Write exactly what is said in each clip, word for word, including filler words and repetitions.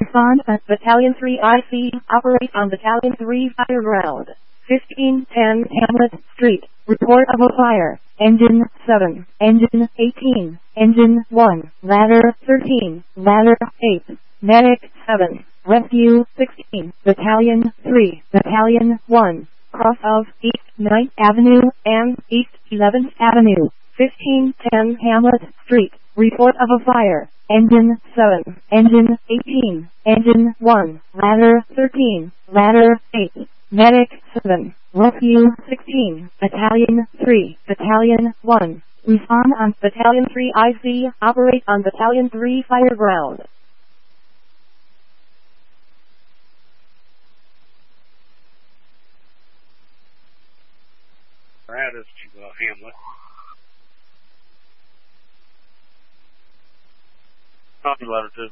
Respond at Battalion three I C. Operate on Battalion three fire ground. fifteen ten Hamlet Street. Report of a fire. Engine seven. Engine eighteen. Engine one. Ladder thirteen. Ladder eight. Medic seven. Rescue sixteen. Battalion three. Battalion one. Cross of East ninth Avenue and East eleventh Avenue. fifteen ten Hamlet Street. Report of a fire. Engine seven. Engine eighteen. Engine one. Ladder thirteen. Ladder eight. Medic seven. Rescue sixteen. Battalion three. Battalion one. Respond on Battalion three I C. Operate on Battalion three fire ground. Brad is to uh, Hamlet. Copy letter two.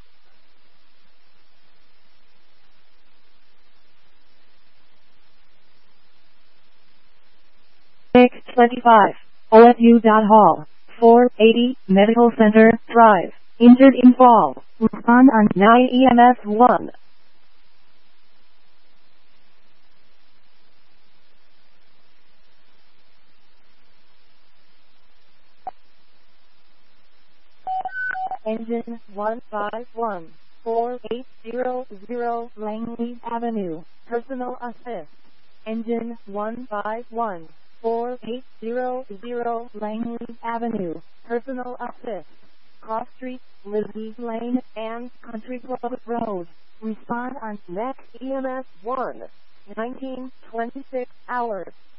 six twenty-five. O S U Hall. four eighty Medical Center Drive. Injured in fall. Respond on nine E M S one. Engine one five one. four eight zero zero Langley Avenue. Personal assist. Engine one five one. four eight zero zero Langley Avenue. Personal assist. Cross Street, Lizzie Lane, and Country Club Road. Respond on next E M S one. nineteen twenty-six hours.